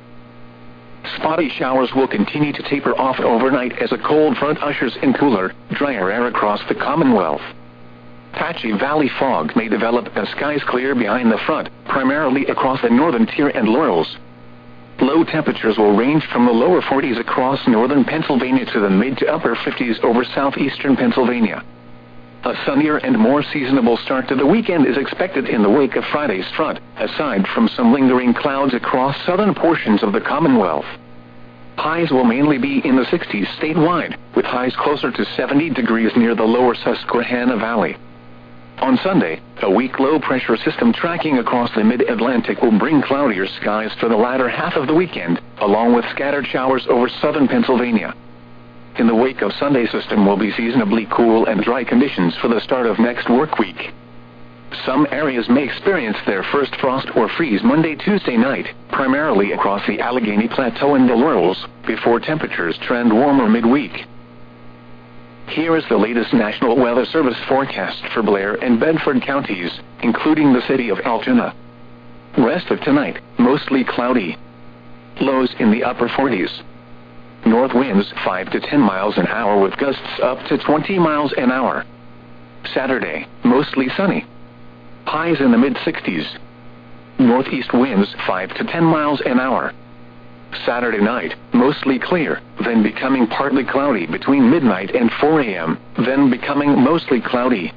Spotty showers will continue to taper off overnight as a cold front ushers in cooler, drier air across the Commonwealth. Patchy valley fog may develop as skies clear behind the front, primarily across the northern tier and Laurels. Low temperatures will range from the lower 40s across northern Pennsylvania to the mid to upper 50s over southeastern Pennsylvania. A sunnier and more seasonable start to the weekend is expected in the wake of Friday's front, aside from some lingering clouds across southern portions of the Commonwealth. Highs will mainly be in the 60s statewide, with highs closer to 70 degrees near the lower Susquehanna Valley. On Sunday, a weak low-pressure system tracking across the mid-Atlantic will bring cloudier skies for the latter half of the weekend, along with scattered showers over southern Pennsylvania. In the wake of Sunday's system will be seasonably cool and dry conditions for the start of next work week. Some areas may experience their first frost or freeze Monday, Tuesday night, primarily across the Allegheny Plateau and the Laurels, before temperatures trend warmer midweek. Here is the latest National Weather Service forecast for Blair and Bedford counties, including the city of Altoona. Rest of tonight, mostly cloudy. Lows in the upper 40s. North winds 5 to 10 miles an hour with gusts up to 20 miles an hour. Saturday, mostly sunny. Highs in the mid-60s. Northeast winds 5 to 10 miles an hour. Saturday night, mostly clear, then becoming partly cloudy between midnight and 4 a.m., then becoming mostly cloudy.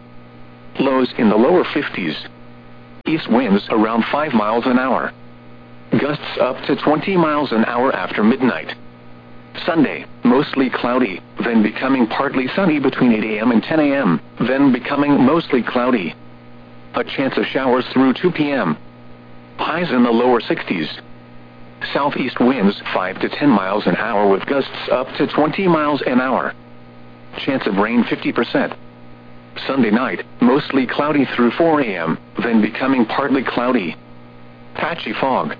Lows in the lower 50s. East winds around 5 miles an hour. Gusts up to 20 miles an hour after midnight. Sunday, mostly cloudy, then becoming partly sunny between 8 a.m. and 10 a.m., then becoming mostly cloudy. A chance of showers through 2 p.m. Highs in the lower 60s. Southeast winds 5 to 10 miles an hour with gusts up to 20 miles an hour. Chance of rain 50%. Sunday night, mostly cloudy through 4 a.m., then becoming partly cloudy. Patchy fog.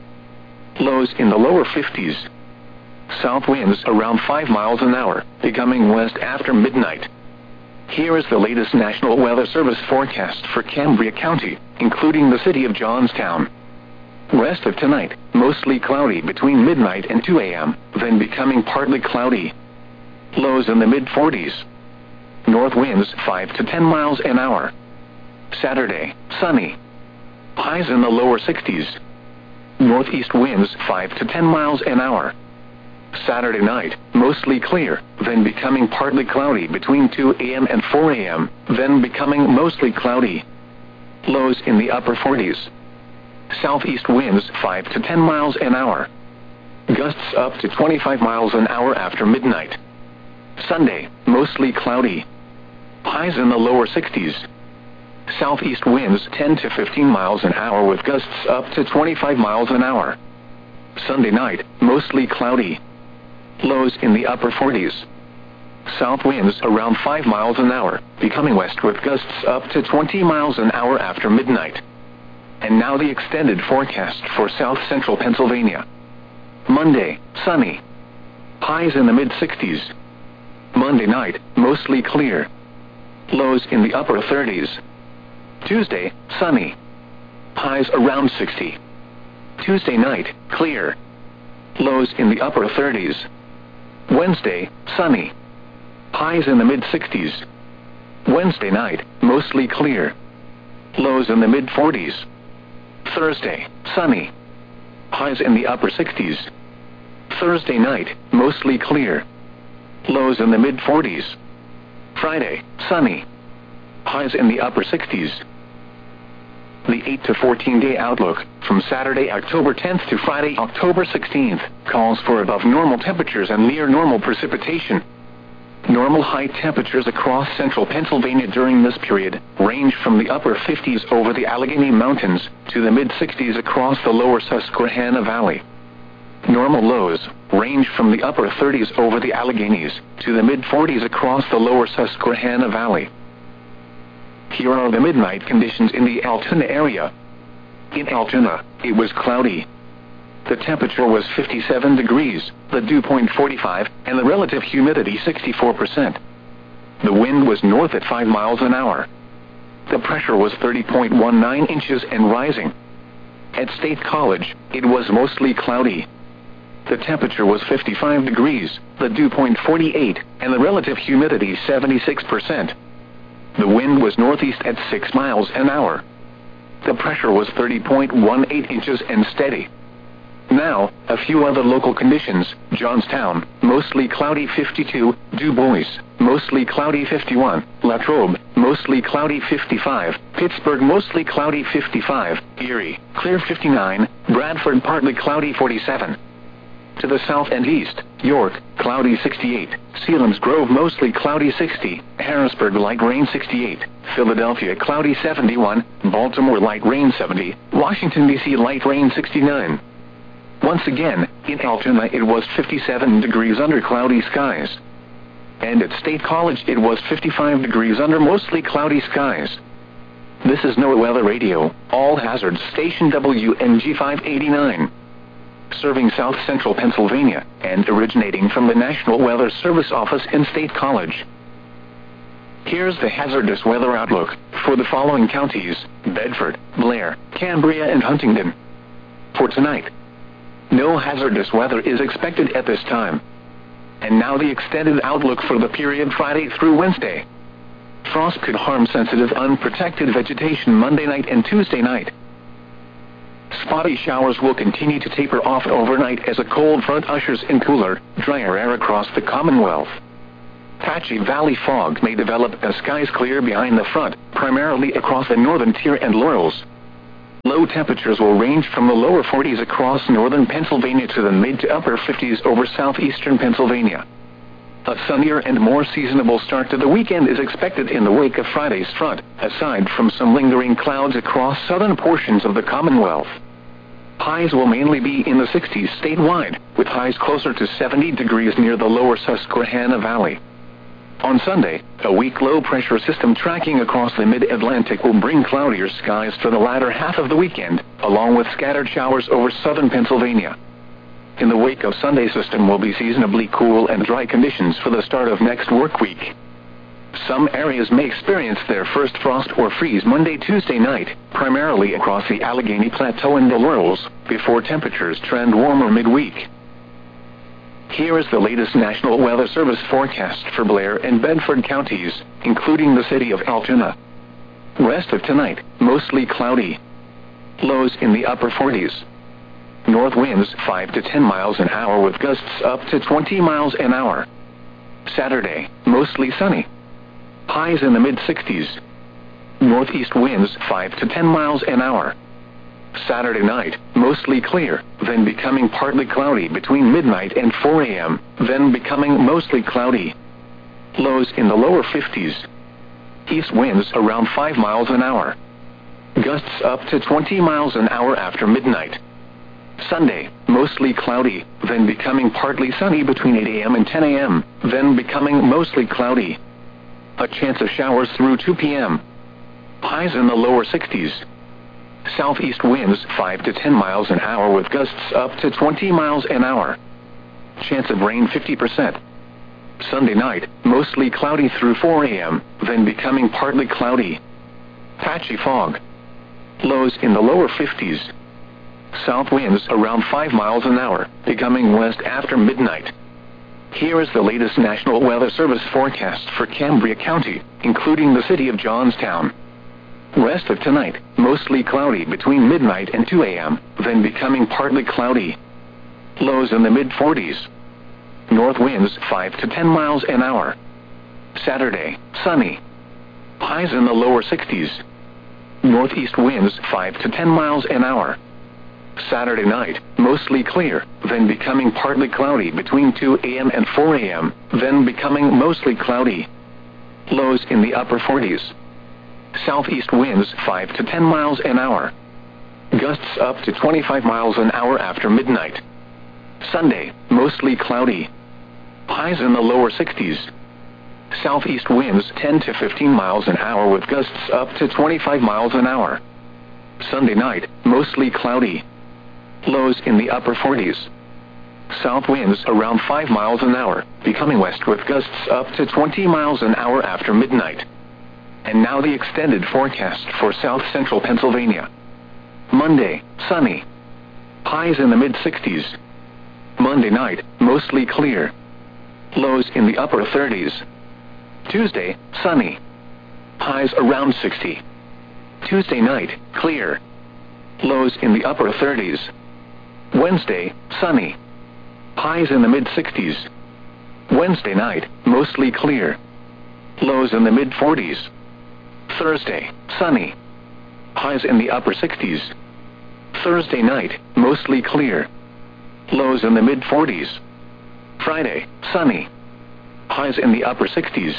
Lows in the lower 50s. South winds around 5 miles an hour, becoming west after midnight. Here is the latest National Weather Service forecast for Cambria County, including the city of Johnstown. Rest of tonight, mostly cloudy between midnight and 2 a.m., then becoming partly cloudy. Lows in the mid-40s. North winds 5 to 10 miles an hour. Saturday, sunny. Highs in the lower 60s. Northeast winds 5 to 10 miles an hour. Saturday night, mostly clear, then becoming partly cloudy between 2 a.m. and 4 a.m., then becoming mostly cloudy. Lows in the upper 40s. Southeast winds 5 to 10 miles an hour. Gusts up to 25 miles an hour after midnight. Sunday, mostly cloudy. Highs in the lower 60s. Southeast winds 10 to 15 miles an hour with gusts up to 25 miles an hour. Sunday night, mostly cloudy. Lows in the upper 40s. South winds around 5 miles an hour, becoming west with gusts up to 20 miles an hour after midnight. And now the extended forecast for south central Pennsylvania. Monday, sunny. Highs in the mid-60s. Monday night, mostly clear. Lows in the upper 30s. Tuesday, sunny. Highs around 60. Tuesday night, clear. Lows in the upper 30s. Wednesday, sunny. Highs in the mid-60s. Wednesday night, mostly clear. Lows in the mid-40s. Thursday, sunny. Highs in the upper 60s. Thursday night, mostly clear. Lows in the mid-40s. Friday, sunny. Highs in the upper 60s. The 8 to 14-day outlook, from Saturday, October 10th to Friday, October 16th, calls for above normal temperatures and near normal precipitation. Normal high temperatures across central Pennsylvania during this period range from the upper 50s over the Allegheny Mountains to the mid-60s across the lower Susquehanna Valley. Normal lows range from the upper 30s over the Alleghenies to the mid-40s across the lower Susquehanna Valley. Here are the midnight conditions in the Altoona area. In Altoona, it was cloudy. The temperature was 57 degrees, the dew point 45, and the relative humidity 64%. The wind was north at 5 miles an hour. The pressure was 30.19 inches and rising. At State College, it was mostly cloudy. The temperature was 55 degrees, the dew point 48, and the relative humidity 76%. The wind was northeast at 6 miles an hour. The pressure was 30.18 inches and steady. Now, a few other local conditions. Johnstown, mostly cloudy 52, Du Bois, mostly cloudy 51, Latrobe, mostly cloudy 55, Pittsburgh, mostly cloudy 55, Erie, clear 59, Bradford, partly cloudy 47. To the south and east, York, cloudy 68, Selinsgrove, mostly cloudy 60, Harrisburg, light rain 68, Philadelphia, cloudy 71, Baltimore, light rain 70, Washington, D.C., light rain 69. Once again, in Altoona it was 57 degrees under cloudy skies. And at State College it was 55 degrees under mostly cloudy skies. This is NOAA Weather Radio, all hazards station WNG 589. Serving south central Pennsylvania, and originating from the National Weather Service office in State College. Here's the hazardous weather outlook for the following counties: Bedford, Blair, Cambria, and Huntingdon. For tonight, no hazardous weather is expected at this time. And now the extended outlook for the period Friday through Wednesday. Frost could harm sensitive unprotected vegetation Monday night and Tuesday night. spotty showers will continue to taper off overnight as a cold front ushers in cooler, drier air across the Commonwealth. Patchy valley fog may develop as skies clear behind the front, primarily across the northern tier and Laurels. Low temperatures will range from the lower 40s across northern Pennsylvania to the mid to upper 50s over southeastern Pennsylvania. A sunnier and more seasonable start to the weekend is expected in the wake of Friday's front, aside from some lingering clouds across southern portions of the Commonwealth. Highs will mainly be in the 60s statewide, with highs closer to 70 degrees near the lower Susquehanna Valley. On Sunday, a weak low-pressure system tracking across the mid-Atlantic will bring cloudier skies for the latter half of the weekend, along with scattered showers over southern Pennsylvania. In the wake of Sunday's system will be seasonably cool and dry conditions for the start of next work week. Some areas may experience their first frost or freeze Monday-Tuesday night, primarily across the Allegheny Plateau and the Laurels, before temperatures trend warmer midweek. Here is the latest National Weather Service forecast for Blair and Bedford counties, including the city of Altoona. Rest of tonight, mostly cloudy. Lows in the upper 40s. North winds 5 to 10 miles an hour with gusts up to 20 miles an hour. Saturday, mostly sunny. Highs in the mid-60s. Northeast winds 5 to 10 miles an hour. Saturday night, mostly clear, then becoming partly cloudy between midnight and 4 a.m., then becoming mostly cloudy. Lows in the lower 50s. East winds around 5 miles an hour. Gusts up to 20 miles an hour after midnight. Sunday, mostly cloudy, then becoming partly sunny between 8 a.m. and 10 a.m., then becoming mostly cloudy. A chance of showers through 2 p.m. Highs in the lower 60s. Southeast winds 5 to 10 miles an hour with gusts up to 20 miles an hour. Chance of rain 50%. Sunday night, mostly cloudy through 4 a.m., then becoming partly cloudy. Patchy fog. Lows in the lower 50s. South winds around 5 miles an hour, becoming west after midnight. Here is the latest National Weather Service forecast for Cambria County, including the city of Johnstown. Rest of tonight, mostly cloudy between midnight and 2 a.m., then becoming partly cloudy. Lows in the mid-40s. North winds 5 to 10 miles an hour. Saturday, sunny. Highs in the lower 60s. Northeast winds 5 to 10 miles an hour. Saturday night, mostly clear, then becoming partly cloudy between 2 a.m. and 4 a.m., then becoming mostly cloudy. Lows in the upper 40s. Southeast winds 5 to 10 miles an hour. Gusts up to 25 miles an hour after midnight. Sunday, mostly cloudy. Highs in the lower 60s. Southeast winds 10 to 15 miles an hour with gusts up to 25 miles an hour. Sunday night, mostly cloudy. Lows in the upper 40s. South winds around 5 miles an hour, becoming west with gusts up to 20 miles an hour after midnight. And now the extended forecast for south central Pennsylvania. Monday, sunny. Highs in the mid-60s. Monday night, mostly clear. Lows in the upper 30s. Tuesday, sunny. Highs around 60. Tuesday night, clear. Lows in the upper 30s. Wednesday, sunny. Highs in the mid-60s. Wednesday night, mostly clear. Lows in the mid-40s. Thursday, sunny. Highs in the upper 60s. Thursday night, mostly clear. Lows in the mid-40s. Friday, sunny. Highs in the upper 60s.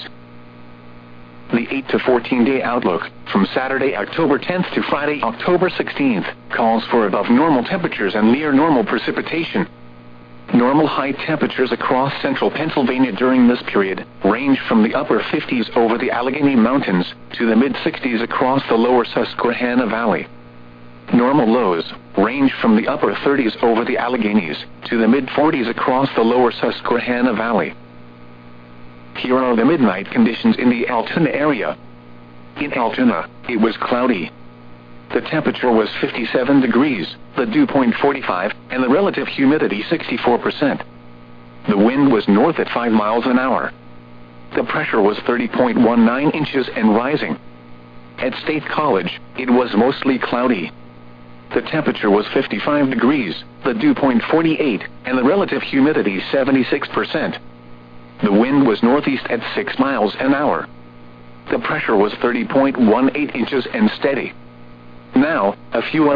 The 8 to 14-day outlook, from Saturday, October 10th to Friday, October 16th, calls for above normal temperatures and near normal precipitation. Normal high temperatures across central Pennsylvania during this period range from the upper 50s over the Allegheny Mountains to the mid-60s across the lower Susquehanna Valley. Normal lows range from the upper 30s over the Alleghenies to the mid-40s across the lower Susquehanna Valley. Here are the midnight conditions in the Altoona area. In Altoona, it was cloudy. The temperature was 57 degrees, the dew point 45, and the relative humidity 64%. The wind was north at 5 miles an hour. The pressure was 30.19 inches and rising. At State College, it was mostly cloudy. The temperature was 55 degrees, the dew point 48, and the relative humidity 76%. The wind was northeast at 6 miles an hour. The pressure was 30.18 inches and steady. Now, a few